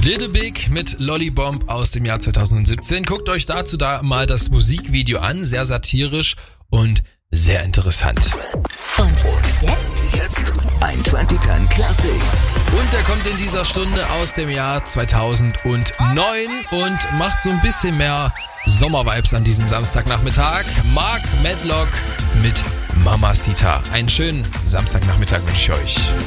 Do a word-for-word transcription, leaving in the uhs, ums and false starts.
Little Big mit Lollybomb aus dem Jahr zweitausendsiebzehn. Guckt euch dazu da mal das Musikvideo an. Sehr satirisch und sehr interessant. Und jetzt? Jetzt ein zwanzig zehn Classics. Und der kommt in dieser Stunde aus dem Jahr zweitausendneun und macht so ein bisschen mehr Sommervibes an diesem Samstagnachmittag. Mark Medlock mit Mamacita. Einen schönen Samstagnachmittag wünsche ich euch.